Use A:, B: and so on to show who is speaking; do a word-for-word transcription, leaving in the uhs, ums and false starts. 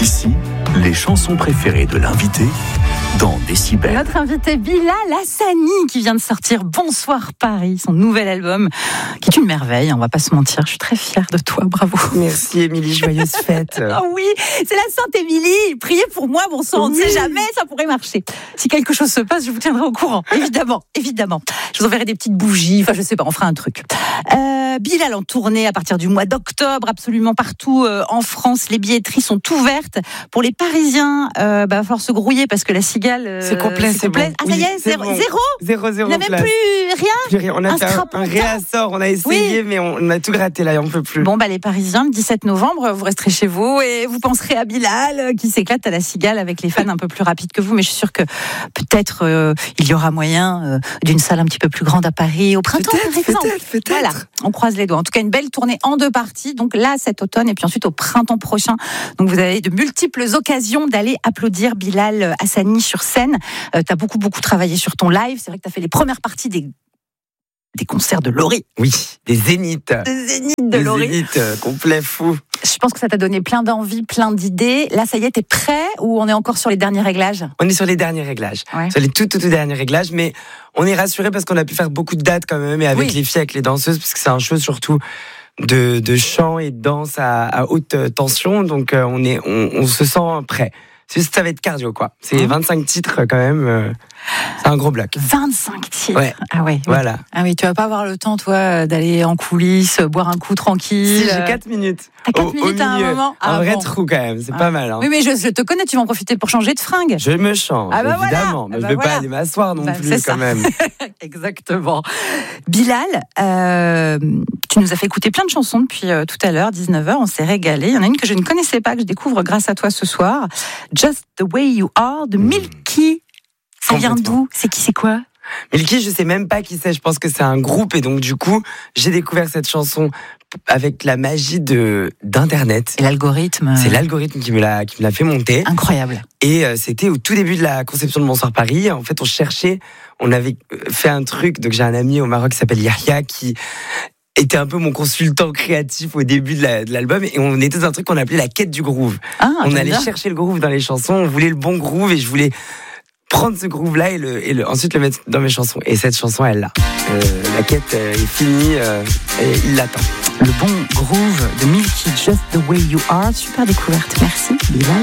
A: Ici, les chansons préférées de l'invité dans Décibel.
B: Notre invité Bilal Hassani qui vient de sortir Bonsoir Paris, son nouvel album, qui est une merveille, on va pas se mentir. Je suis très fière de toi, bravo.
C: Merci Émilie, joyeuse fête.
B: Oh oui, c'est la Sainte Émilie. Priez pour moi, bon sang, on ne
C: Oui.
B: sait jamais, ça pourrait marcher. Si quelque chose se passe, je vous tiendrai au courant, évidemment, évidemment. Je vous enverrai des petites bougies, enfin je sais pas, on fera un truc. Euh, Bilal en tournée à partir du mois d'octobre, absolument partout euh, en France. Les billetteries sont ouvertes. Pour les Parisiens, euh, bah, va falloir se grouiller parce que la Cigale... euh,
C: C'est complet, c'est
B: complet.
C: bon.
B: Ah ça y
C: Oui,
B: est,
C: c'est
B: zéro,
C: bon.
B: zéro
C: Zéro, zéro
B: Il n'y a même
C: place.
B: plus rien.
C: Plus rien. On a
B: Un
C: fait un,
B: strapontin.
C: un réassort, on a essayé,
B: Oui.
C: mais on, on a tout gratté là, on peut plus.
B: Bon, bah, les Parisiens, le dix-sept novembre, vous resterez chez vous et vous penserez à Bilal euh, qui s'éclate à la Cigale avec les fans un peu plus rapides que vous. Mais je suis sûre que peut-être euh, il y aura moyen euh, d'une salle un petit peu plus grande à Paris au printemps,
C: Peut-être,
B: par exemple.
C: peut-être, peut-être.
B: Voilà, on croise les doigts. En tout cas, une belle tournée en deux parties. Donc là, cet automne et puis ensuite au printemps prochain. Donc vous avez de multiples occasions d'aller applaudir Bilal Hassani sur scène. Euh, tu as beaucoup, beaucoup travaillé sur ton live. C'est vrai que tu as fait les premières parties des, des concerts de Laurie.
C: Oui, des zéniths.
B: Des zéniths de
C: Des
B: Laurie.
C: zéniths euh, complets fous.
B: Je pense que ça t'a donné plein d'envie, plein d'idées. Là, ça y est, t'es prêt ou on est encore sur les derniers réglages?
C: On est sur les derniers réglages.
B: Ouais.
C: Sur les tout, tout, tout derniers réglages, mais on est rassurés parce qu'on a pu faire beaucoup de dates quand même, et avec
B: Oui.
C: les filles, avec les danseuses, parce que c'est un show surtout de, de chant et de danse à, à haute tension, donc euh, on, est, on, on se sent prêt. C'est juste, ça va être cardio, quoi. C'est
B: Mmh.
C: vingt-cinq titres quand même. euh, c'est un gros bloc.
B: vingt-cinq titres.
C: Ouais.
B: Ah ouais.
C: Voilà.
B: Ah oui, tu vas pas avoir le temps, toi, d'aller en coulisses, boire un coup tranquille.
C: Si, j'ai quatre minutes.
B: T'as quatre
C: Au- au
B: minutes à un
C: milieu.
B: moment.
C: Un
B: Ah
C: vrai
B: bon.
C: trou quand même, c'est
B: Ah.
C: pas mal. Hein.
B: Oui, mais je, je te connais, tu vas en profiter pour changer de fringue.
C: Je me change,
B: Ah bah voilà.
C: évidemment. Mais
B: Ah
C: je
B: bah
C: vais
B: voilà.
C: pas aller m'asseoir non
B: Bah,
C: plus,
B: c'est ça.
C: quand même.
B: Exactement. Bilal, euh, tu nous as fait écouter plein de chansons depuis euh, tout à l'heure, dix-neuf heures, on s'est régalé. Il y en a une que je ne connaissais pas, que je découvre grâce à toi ce soir. Just the Way You Are, de Milky. Ça vient
C: Complètement.
B: d'où? C'est qui, c'est quoi?
C: Milky, je sais même pas qui c'est. Je pense que c'est un groupe, et donc du coup, j'ai découvert cette chanson avec la magie de d'internet.
B: Et l'algorithme.
C: C'est l'algorithme qui me l'a qui me l'a fait monter.
B: Incroyable.
C: Et euh, c'était au tout début de la conception de Bonsoir Paris. En fait, on cherchait, on avait fait un truc. Donc j'ai un ami au Maroc qui s'appelle Yahya, qui était un peu mon consultant créatif au début de, la- de l'album, et on était dans un truc qu'on appelait la quête du groove.
B: Ah,
C: on
B: j'aime
C: allait
B: bien.
C: chercher le groove dans les chansons, on voulait le bon groove, et je voulais prendre ce groove-là et, le, et le, ensuite le mettre dans mes chansons. Et cette chanson, elle l'a. Euh, la quête euh, est finie, euh, et il l'attend.
B: Le bon groove de Milky, Just the Way You Are. Super découverte. Merci, Bilal.